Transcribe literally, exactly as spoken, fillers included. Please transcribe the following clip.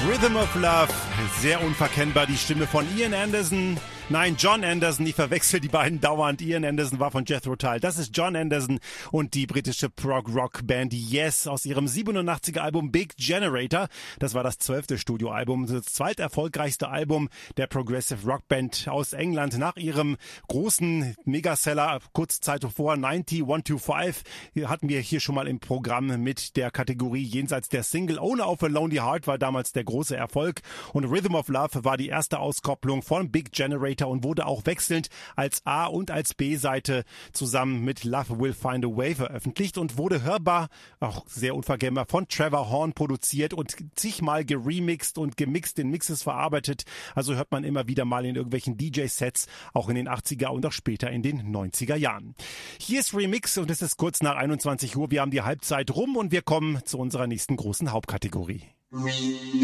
Rhythm of Love, sehr unverkennbar die Stimme von Ian Anderson. Nein, Jon Anderson, ich verwechsel die beiden dauernd. Ian Anderson war von Jethro Tull. Das ist Jon Anderson und die britische Prog-Rock-Band Yes aus ihrem siebenundachtziger Album Big Generator. Das war das zwölfte Studioalbum, das zweiterfolgreichste Album der Progressive Rock Band aus England. Nach ihrem großen Megaseller kurz Zeit zuvor, neunzig einhundertfünfundzwanzig, hatten wir hier schon mal im Programm mit der Kategorie jenseits der Single. Owner of a Lonely Heart war damals der große Erfolg und Rhythm of Love war die erste Auskopplung von Big Generator und wurde auch wechselnd als A- und als B-Seite zusammen mit Love Will Find a Way veröffentlicht und wurde hörbar, auch sehr unverkennbar, von Trevor Horn produziert und zigmal geremixed und gemixt in Mixes verarbeitet. Also hört man immer wieder mal in irgendwelchen D J-Sets, auch in den achtziger und auch später in den neunziger Jahren. Hier ist Remix und es ist kurz nach einundzwanzig Uhr. Wir haben die Halbzeit rum und wir kommen zu unserer nächsten großen Hauptkategorie.